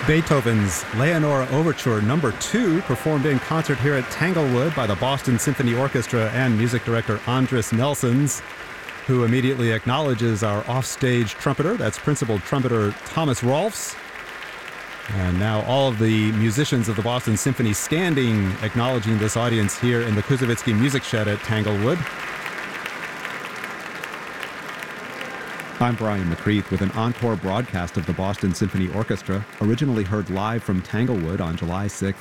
Beethoven's Leonore Overture No. 2, performed in concert here at Tanglewood by the Boston Symphony Orchestra and music director Andris Nelsons, who immediately acknowledges our offstage trumpeter. That's principal trumpeter Thomas Rolfs. And now all of the musicians of the Boston Symphony standing, acknowledging this audience here in the Kuzovitsky Music Shed at Tanglewood. I'm Brian McCreath with an encore broadcast of the Boston Symphony Orchestra, originally heard live from Tanglewood on July 6,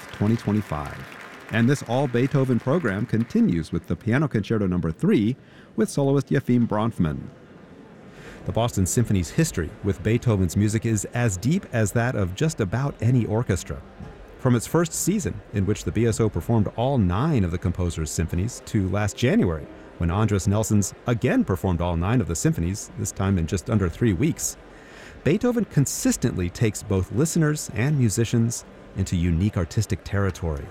2025. And this all-Beethoven program continues with the Piano Concerto No. 3 with soloist Yefim Bronfman. The Boston Symphony's history with Beethoven's music is as deep as that of just about any orchestra. From its first season, in which the BSO performed all 9 of the composer's symphonies, to last January, when Andris Nelsons again performed all 9 of the symphonies, this time in just under 3 weeks, Beethoven consistently takes both listeners and musicians into unique artistic territory.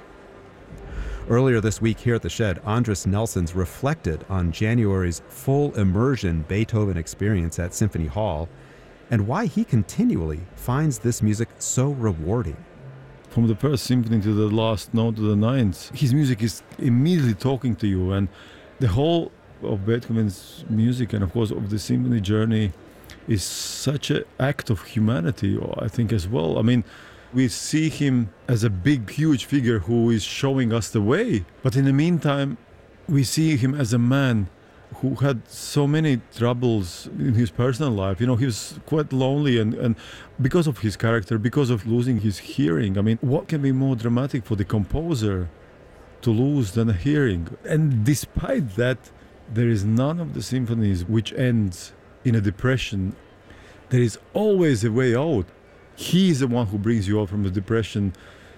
Earlier this week here at the Shed, Andris Nelsons reflected on January's full immersion Beethoven experience at Symphony Hall and why he continually finds this music so rewarding. From the first symphony to the last note to the ninth, his music is immediately talking to you, and the whole of Beethoven's music and of course of the symphony journey is such an act of humanity, I think, as well. I mean, we see him as a big, huge figure who is showing us the way. But in the meantime, we see him as a man who had so many troubles in his personal life. You know, he was quite lonely and because of his character, because of losing his hearing. I mean, what can be more dramatic for the composer to lose than a hearing? And despite that, there is none of the symphonies which ends in a depression. There is always a way out. He is the one who brings you out from the depression.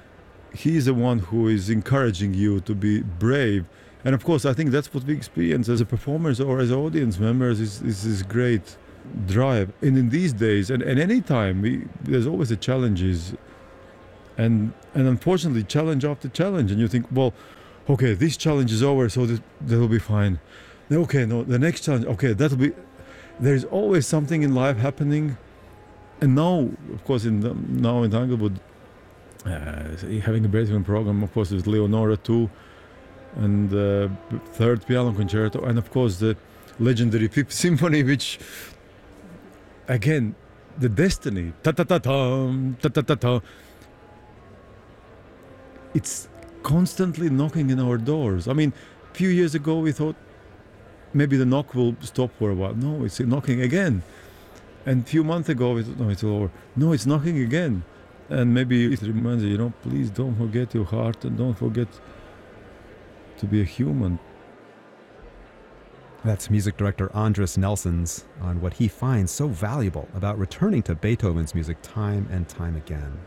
He is the one who is encouraging you to be brave. And of course, I think that's what we experience as a performers or as audience members is this great drive. And in these days, and any time, there's always the challenges. And unfortunately, challenge after challenge. And you think, well, okay, this challenge is over, so that'll be fine. Okay, no, the next challenge, okay, that'll be... There's always something in life happening. And now, of course, now in Tanglewood, having a Beethoven program, of course, with Leonora 2 and the third piano concerto, and of course the legendary Fifth Symphony, which, again, the destiny, ta-ta-ta-tam, ta-ta-ta-ta, it's constantly knocking in our doors. I mean, a few years ago we thought maybe the knock will stop for a while. No, it's knocking again. And a few months ago we thought, no, it's over. No, it's knocking again. And maybe it reminds you, please don't forget your heart and don't forget to be a human. That's music director Andris Nelsons on what he finds so valuable about returning to Beethoven's music time and time again.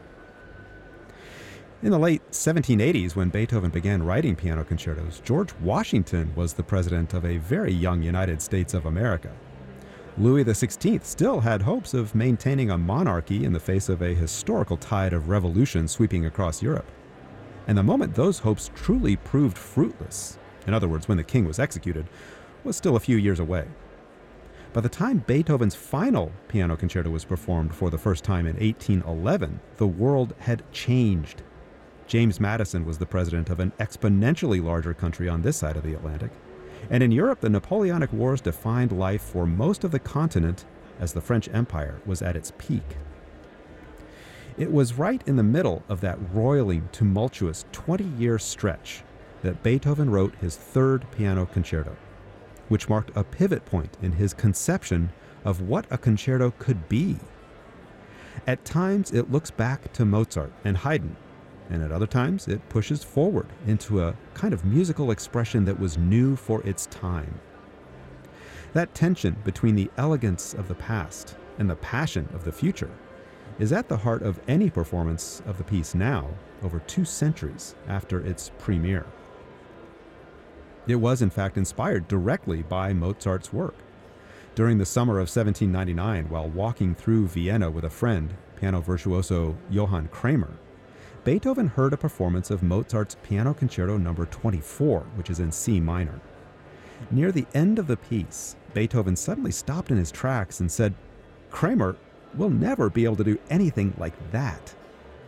In the late 1780s, when Beethoven began writing piano concertos, George Washington was the president of a very young United States of America. Louis XVI still had hopes of maintaining a monarchy in the face of a historical tide of revolution sweeping across Europe. And the moment those hopes truly proved fruitless, in other words, when the king was executed, was still a few years away. By the time Beethoven's final piano concerto was performed for the first time in 1811, the world had changed. James Madison was the president of an exponentially larger country on this side of the Atlantic. And in Europe, the Napoleonic Wars defined life for most of the continent as the French Empire was at its peak. It was right in the middle of that roiling, tumultuous 20-year stretch that Beethoven wrote his third piano concerto, which marked a pivot point in his conception of what a concerto could be. At times, it looks back to Mozart and Haydn, and at other times it pushes forward into a kind of musical expression that was new for its time. That tension between the elegance of the past and the passion of the future is at the heart of any performance of the piece now, over 2 centuries after its premiere. It was in fact inspired directly by Mozart's work. During the summer of 1799, while walking through Vienna with a friend, piano virtuoso Johann Kramer, Beethoven heard a performance of Mozart's Piano Concerto No. 24, which is in C minor. Near the end of the piece, Beethoven suddenly stopped in his tracks and said, "Kramer, we'll never be able to do anything like that."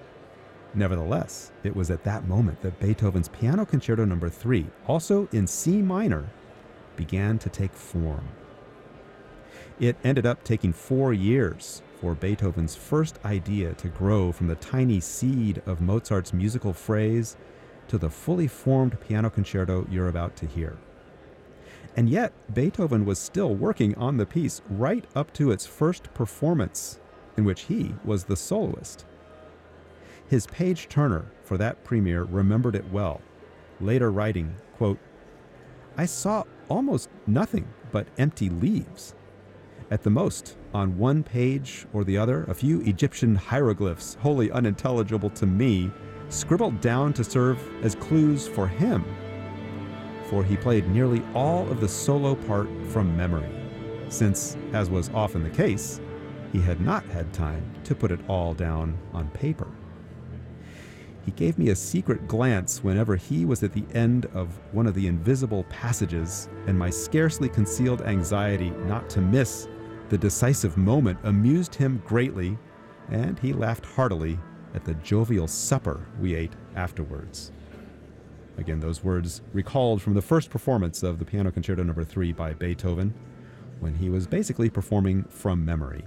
Nevertheless, it was at that moment that Beethoven's Piano Concerto No. 3, also in C minor, began to take form. It ended up taking 4 years for Beethoven's first idea to grow from the tiny seed of Mozart's musical phrase to the fully formed piano concerto you're about to hear. And yet, Beethoven was still working on the piece right up to its first performance, in which he was the soloist. His page turner for that premiere remembered it well, later writing, quote, "I saw almost nothing but empty leaves. At the most, on one page or the other, a few Egyptian hieroglyphs, wholly unintelligible to me, scribbled down to serve as clues for him. For he played nearly all of the solo part from memory, since, as was often the case, he had not had time to put it all down on paper. He gave me a secret glance whenever he was at the end of one of the invisible passages, and my scarcely concealed anxiety not to miss the decisive moment amused him greatly, and he laughed heartily at the jovial supper we ate afterwards." Again, those words recalled from the first performance of the Piano Concerto No. 3 by Beethoven, when he was basically performing from memory.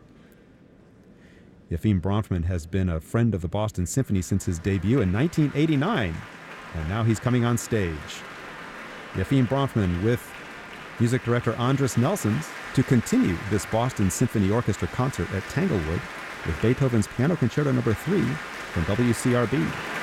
Efim Bronfman has been a friend of the Boston Symphony since his debut in 1989, and now he's coming on stage. Efim Bronfman with music director Andris Nelsons to continue this Boston Symphony Orchestra concert at Tanglewood with Beethoven's Piano Concerto No. 3 from WCRB.